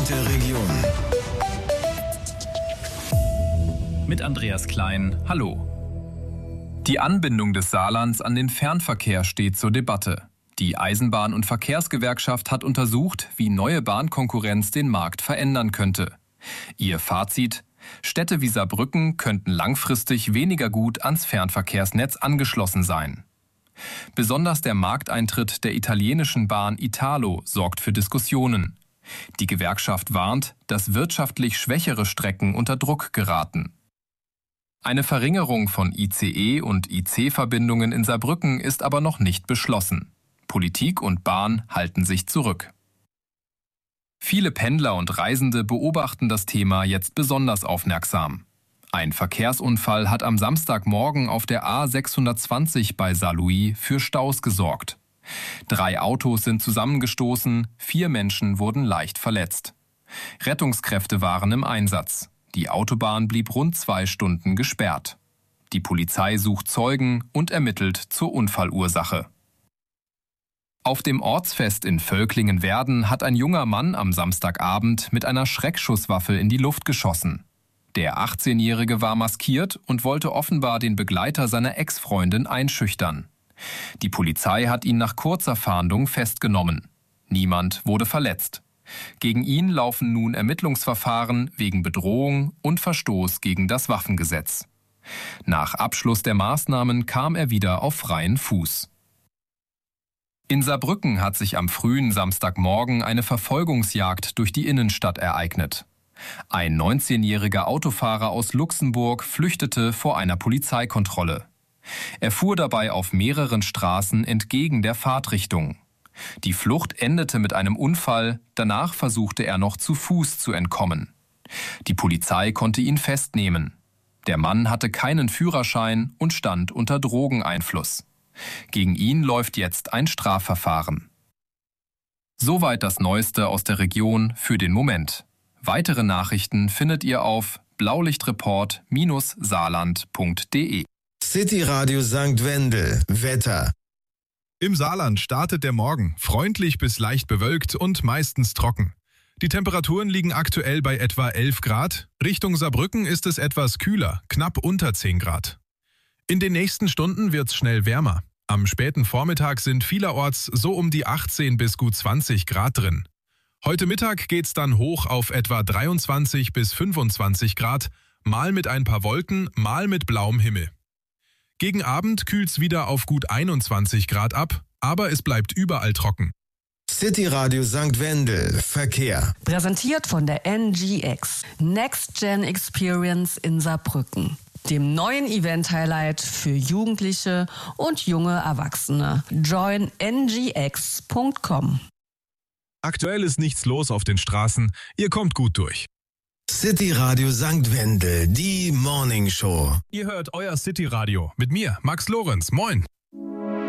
und der Region. Mit Andreas Klein, hallo. Die Anbindung des Saarlands an den Fernverkehr steht zur Debatte. Die Eisenbahn- und Verkehrsgewerkschaft hat untersucht, wie neue Bahnkonkurrenz den Markt verändern könnte. Ihr Fazit: Städte wie Saarbrücken könnten langfristig weniger gut ans Fernverkehrsnetz angeschlossen sein. Besonders der Markteintritt der italienischen Bahn Italo sorgt für Diskussionen. Die Gewerkschaft warnt, dass wirtschaftlich schwächere Strecken unter Druck geraten. Eine Verringerung von ICE- und IC-Verbindungen in Saarbrücken ist aber noch nicht beschlossen. Politik und Bahn halten sich zurück. Viele Pendler und Reisende beobachten das Thema jetzt besonders aufmerksam. Ein Verkehrsunfall hat am Samstagmorgen auf der A620 bei Saarlouis für Staus gesorgt. 3 Autos sind zusammengestoßen, 4 Menschen wurden leicht verletzt. Rettungskräfte waren im Einsatz. Die Autobahn blieb rund 2 Stunden gesperrt. Die Polizei sucht Zeugen und ermittelt zur Unfallursache. Auf dem Ortsfest in Völklingen-Werden hat ein junger Mann am Samstagabend mit einer Schreckschusswaffe in die Luft geschossen. Der 18-Jährige war maskiert und wollte offenbar den Begleiter seiner Ex-Freundin einschüchtern. Die Polizei hat ihn nach kurzer Fahndung festgenommen. Niemand wurde verletzt. Gegen ihn laufen nun Ermittlungsverfahren wegen Bedrohung und Verstoß gegen das Waffengesetz. Nach Abschluss der Maßnahmen kam er wieder auf freien Fuß. In Saarbrücken hat sich am frühen Samstagmorgen eine Verfolgungsjagd durch die Innenstadt ereignet. Ein 19-jähriger Autofahrer aus Luxemburg flüchtete vor einer Polizeikontrolle. Er fuhr dabei auf mehreren Straßen entgegen der Fahrtrichtung. Die Flucht endete mit einem Unfall, danach versuchte er noch zu Fuß zu entkommen. Die Polizei konnte ihn festnehmen. Der Mann hatte keinen Führerschein und stand unter Drogeneinfluss. Gegen ihn läuft jetzt ein Strafverfahren. Soweit das Neueste aus der Region für den Moment. Weitere Nachrichten findet ihr auf blaulichtreport-saarland.de. City Radio St. Wendel. Wetter. Im Saarland startet der Morgen freundlich bis leicht bewölkt und meistens trocken. Die Temperaturen liegen aktuell bei etwa 11 Grad. Richtung Saarbrücken ist es etwas kühler, knapp unter 10 Grad. In den nächsten Stunden wird's schnell wärmer. Am späten Vormittag sind vielerorts so um die 18 bis gut 20 Grad drin. Heute Mittag geht's dann hoch auf etwa 23 bis 25 Grad, mal mit ein paar Wolken, mal mit blauem Himmel. Gegen Abend kühlt's wieder auf gut 21 Grad ab, aber es bleibt überall trocken. City Radio St. Wendel. Verkehr. Präsentiert von der NGX. Next Gen Experience in Saarbrücken. Dem neuen Event-Highlight für Jugendliche und junge Erwachsene. Join ngx.com. Aktuell ist nichts los auf den Straßen, ihr kommt gut durch. City Radio St. Wendel, die Morning Show. Ihr hört euer City Radio mit mir, Max Lorenz. Moin.